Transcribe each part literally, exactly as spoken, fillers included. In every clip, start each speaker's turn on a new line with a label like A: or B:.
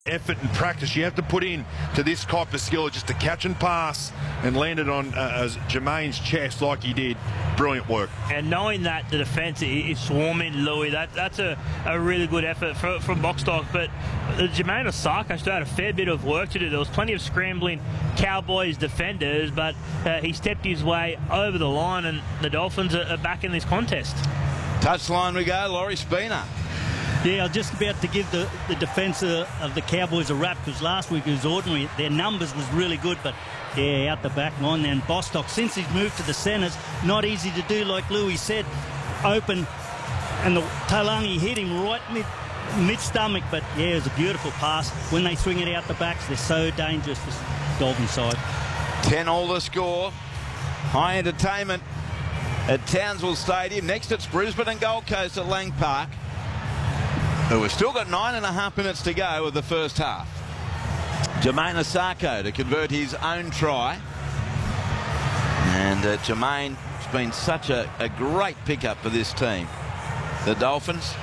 A: effort and practice you have to put in to this type of skill, just to catch and pass and land it on uh, Jermaine's chest like he did. Brilliant work.
B: And knowing that the defence is swarming Louis, that that's a, a really good effort for, from Bostock. But uh, Jermaine Osako still had a fair bit of work to do. There was plenty of scrambling Cowboys defenders, but uh, he stepped his way over the line, and the Dolphins are, are back in this contest.
C: Touchline we go, Laurie Spina.
D: Yeah, I was just about to give the, the defence of, of the Cowboys a rap, because last week it was ordinary. Their numbers was really good, but yeah, out the back line. And Bostock, since he's moved to the centres, not easy to do, like Louis said, open, and the Talangi hit him right mid, mid-stomach, but yeah, it was a beautiful pass. When they swing it out the backs, they're so dangerous, this Dolphin side.
C: ten all the score. High entertainment at Townsville Stadium. Next it's Brisbane and Gold Coast at Lang Park. But we've still got nine and a half minutes to go of the first half. Jermaine Osako to convert his own try. And uh, Jermaine has been such a, a great pickup for this team, the Dolphins.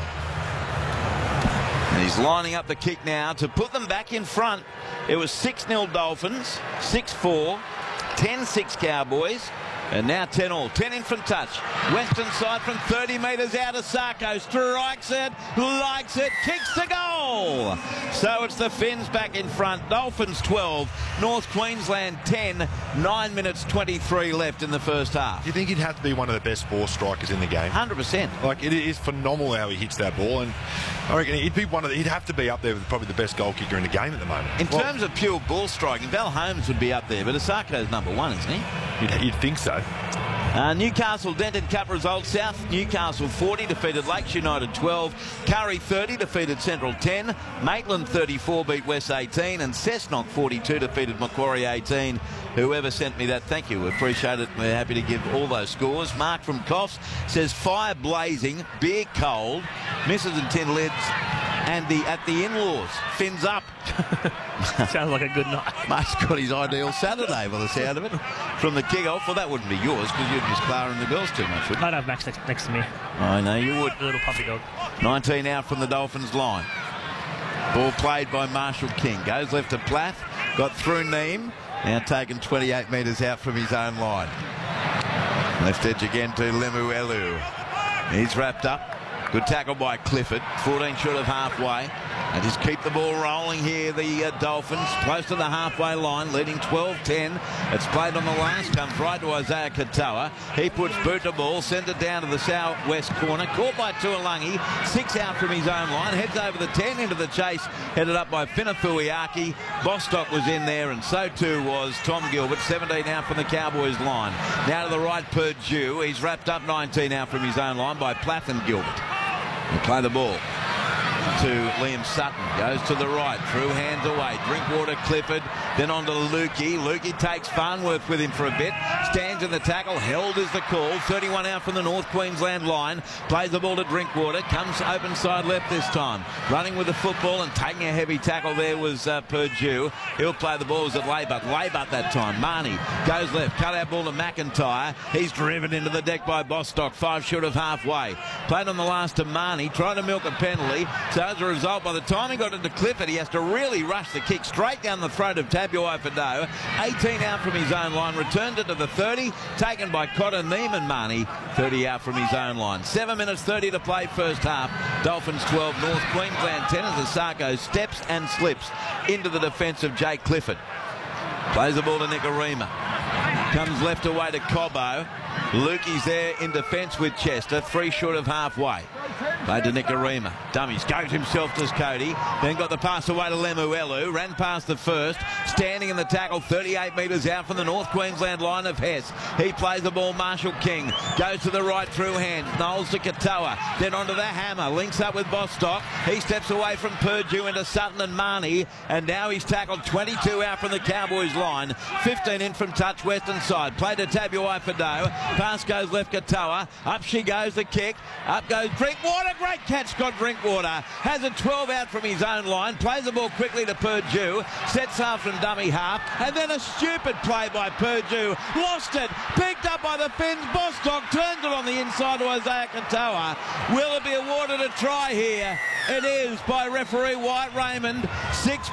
C: And he's lining up the kick now to put them back in front. It was six nil Dolphins, six four, ten six Cowboys. And now ten all. ten in from touch. Western side from thirty metres out. Osako strikes it, likes it, kicks to goal. So it's the Finns back in front. Dolphins twelve, North Queensland ten. nine minutes twenty-three left in the first half.
A: Do you think he'd have to be one of the best ball strikers in the game?
C: one hundred percent.
A: Like, it is phenomenal how he hits that ball, and I reckon he'd be one of the, he'd have to be up there with probably the best goal kicker in the game at the moment.
C: In
A: well,
C: terms of pure ball striking, Val Holmes would be up there, but Osako's number one, isn't he?
A: You'd, you'd think so.
C: Uh, Newcastle Denton Cup results. South Newcastle forty defeated Lakes United twelve. Curry thirty defeated Central ten. Maitland thirty-four beat West eighteen. And Cessnock forty-two defeated Macquarie eighteen. Whoever sent me that, thank you. We appreciate it. We're happy to give all those scores. Mark from Coffs says fire blazing, beer cold, misses and tin lids, and the at the in-laws. Fins up.
B: Sounds like a good night.
C: Mark's got his ideal Saturday by the sound of it. From the kick-off, well, that wouldn't be yours because you'd miss Clara and the girls too much, wouldn't you?
B: I'd have Max next, next to me.
C: I know you would.
B: A little puppy dog.
C: nineteen out from the Dolphins line. Ball played by Marshall King. Goes left to Plath. Got through Neem. Now taken twenty-eight metres out from his own line. Left edge again to Lemuelu. He's wrapped up. Good tackle by Clifford. fourteen short of halfway. And just keep the ball rolling here, the uh, Dolphins. Close to the halfway line, leading twelve ten. It's played on the last, comes right to Isaiah Katoa. He puts boot the ball, sends it down to the southwest corner. Caught by Tuolangi. Six out from his own line. Heads over the ten into the chase. Headed up by Finafuiaki. Bostock was in there, and so too was Tom Gilbert. seventeen out from the Cowboys line. Now to the right, Purdue. He's wrapped up nineteen out from his own line by Plath and Gilbert. They play the ball to Liam Sutton. Goes to the right. Through hands away. Drinkwater, Clifford. Then on to Lukey. Lukey takes Farnworth with him for a bit. Stands in the tackle. Held is the call. thirty-one out from the North Queensland line. Plays the ball to Drinkwater. Comes open side left this time. Running with the football and taking a heavy tackle there was uh, Purdue. He'll play the balls at Laybutt. Laybutt that time. Marnie goes left. Cut out ball to McIntyre. He's driven into the deck by Bostock. Five short of halfway. Played on the last to Marnie. Trying to milk a penalty. So as a result, by the time he got into Clifford, he has to really rush the kick straight down the throat of Tabuai-Fidow. eighteen out from his own line. Returned it to the thirty. Taken by Cotter Neiman Marnie. thirty out from his own line. seven minutes thirty to play first half. Dolphins twelve, North Queensland ten as Osako steps and slips into the defence of Jake Clifford. Plays the ball to Nicarima. Comes left away to Cobbo. Lukey's there in defence with Chester. Three short of halfway. Played to Nicarima. Dummies. Goes himself to Cody. Then got the pass away to Lemuelu. Ran past the first. Standing in the tackle. thirty-eight metres out from the North Queensland line of Hess. He plays the ball. Marshall King. Goes to the right through hands. Knowles to Katoa. Then onto the hammer. Links up with Bostock. He steps away from Purdue into Sutton and Marnie. And now he's tackled twenty-two out from the Cowboys line. fifteen in from touch western side. Played to Tabuai-Fidow. Pass goes left Katoa. Up she goes the kick. Up goes Drinkwater. Great catch, Scott Drinkwater. Has a twelve out from his own line. Plays the ball quickly to Purdue. Sets half from dummy half. And then a stupid play by Purdue. Lost it. Picked up by the Finns. Bostock turns it on the inside to Isaiah Katoa. Will it be awarded a try here? It is by referee White Raymond. Six